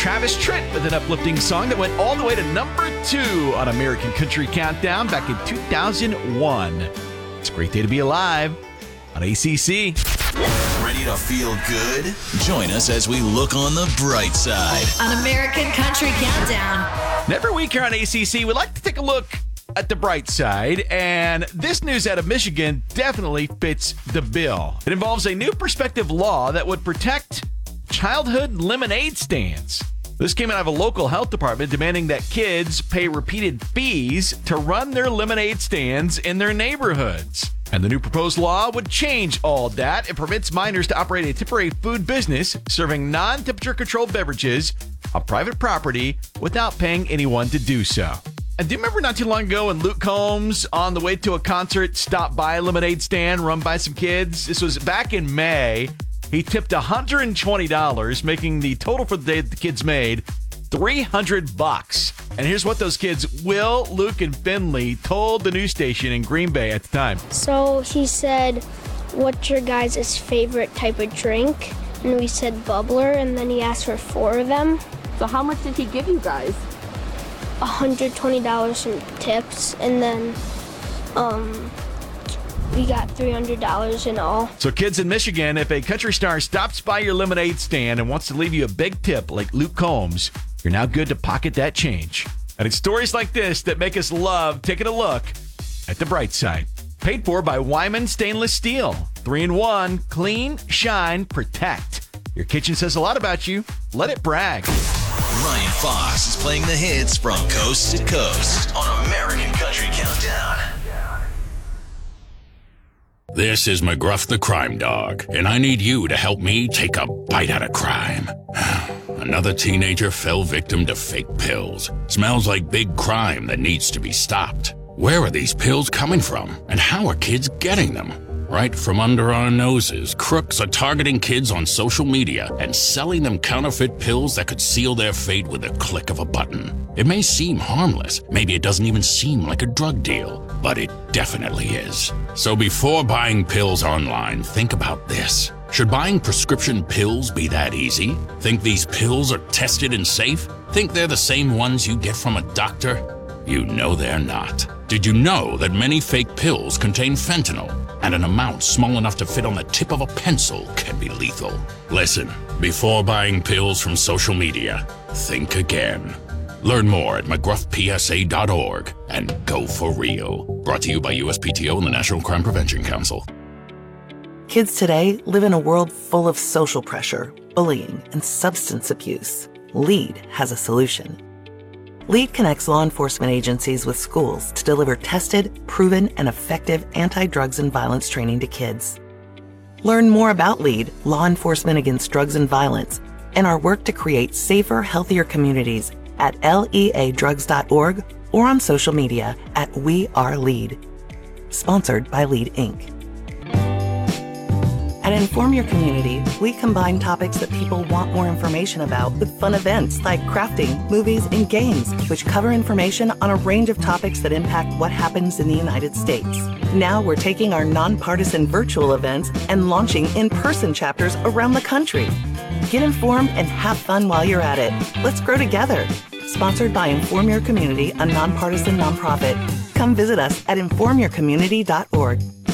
Travis Tritt with an uplifting song that went all the way to number 2 on American Country Countdown back in 2001. It's a great day to be alive on ACC. Ready to feel good? Join us as we look on the bright side on American Country Countdown. And every week here on ACC, we like to take a look at the bright side, and this news out of Michigan definitely fits the bill. It involves a new prospective law that would protect childhood lemonade stands. This came out of a local health department demanding that kids pay repeated fees to run their lemonade stands in their neighborhoods. And the new proposed law would change all that. It permits minors to operate a temporary food business serving non-temperature controlled beverages on private property without paying anyone to do so. And do you remember not too long ago when Luke Combs, on the way to a concert, stopped by a lemonade stand run by some kids? This was back in May. He tipped $120, making the total for the day that the kids made $300. And here's what those kids, Will, Luke, and Finley, told the news station in Green Bay at the time. So he said, "What's your guys' favorite type of drink?" And we said bubbler, and then he asked for 4 of them. So how much did he give you guys? $120 in tips, and then we got $300 in all. So kids in Michigan, if a country star stops by your lemonade stand and wants to leave you a big tip like Luke Combs, you're now good to pocket that change. And it's stories like this that make us love taking a look at the bright side. Paid for by Wyman Stainless Steel. 3-in-1, clean, shine, protect. Your kitchen says a lot about you. Let it brag. Ryan Fox is playing the hits from coast to coast on American Country Countdown. This is McGruff the Crime Dog, and I need you to help me take a bite out of crime. Another teenager fell victim to fake pills. Smells like big crime that needs to be stopped. Where are these pills coming from, and how are kids getting them? Right from under our noses, crooks are targeting kids on social media and selling them counterfeit pills that could seal their fate with a click of a button. It may seem harmless, maybe it doesn't even seem like a drug deal, but it definitely is. So before buying pills online, think about this. Should buying prescription pills be that easy? Think these pills are tested and safe? Think they're the same ones you get from a doctor? You know they're not. Did you know that many fake pills contain fentanyl? And an amount small enough to fit on the tip of a pencil can be lethal. Listen, before buying pills from social media, think again. Learn more at mcgruffpsa.org and go for real. Brought to you by USPTO and the National Crime Prevention Council. Kids today live in a world full of social pressure, bullying, and substance abuse. LEAD has a solution. LEAD connects law enforcement agencies with schools to deliver tested, proven, and effective anti-drugs and violence training to kids. Learn more about LEAD, Law Enforcement Against Drugs and Violence, and our work to create safer, healthier communities at leadrugs.org or on social media at WeAreLEAD. Sponsored by LEAD, Inc. At Inform Your Community, we combine topics that people want more information about with fun events like crafting, movies, and games, which cover information on a range of topics that impact what happens in the United States. Now we're taking our nonpartisan virtual events and launching in-person chapters around the country. Get informed and have fun while you're at it. Let's grow together. Sponsored by Inform Your Community, a nonpartisan nonprofit. Come visit us at informyourcommunity.org.